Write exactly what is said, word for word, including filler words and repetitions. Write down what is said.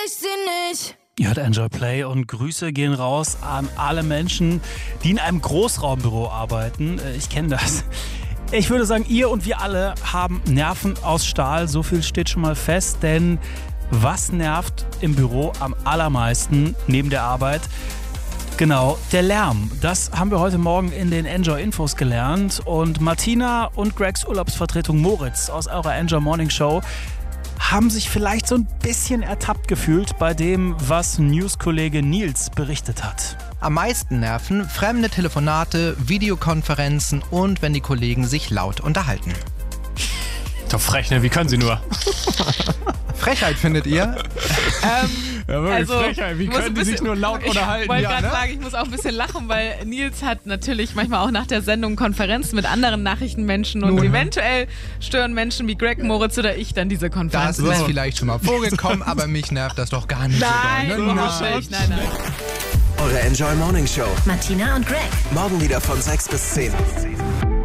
ich sie nicht. Ihr hört Enjoy Play und Grüße gehen raus an alle Menschen, die in einem Großraumbüro arbeiten. Ich kenne das. Ich würde sagen, ihr und wir alle haben Nerven aus Stahl. So viel steht schon mal fest, denn was nervt im Büro am allermeisten neben der Arbeit? Genau, der Lärm. Das haben wir heute Morgen in den Enjoy Infos gelernt. Und Martina und Gregs Urlaubsvertretung Moritz aus eurer Enjoy Morning Show haben sich vielleicht so ein bisschen ertappt gefühlt bei dem, was News-Kollege Nils berichtet hat. Am meisten nerven fremde Telefonate, Videokonferenzen und wenn die Kollegen sich laut unterhalten. Doch frech, ne? Wie können sie nur? Frechheit findet ihr? Ähm, Ja, wirklich also, Frechheit. Wie muss können ein die bisschen- sich nur laut Ich unterhalten? wollte Ja, gerade ne? sagen, ich muss auch ein bisschen lachen, weil Nils hat natürlich manchmal auch nach der Sendung Konferenzen mit anderen Nachrichtenmenschen und Nun. eventuell stören Menschen wie Greg, Moritz oder ich dann diese Das Konferenz. ist vielleicht schon mal vorgekommen, aber mich nervt das doch gar nicht Nein, so doll. Ne? überhaupt nicht. Nein, nein. Eure Enjoy Morning Show. Martina und Greg. Morgen wieder von sechs bis zehn.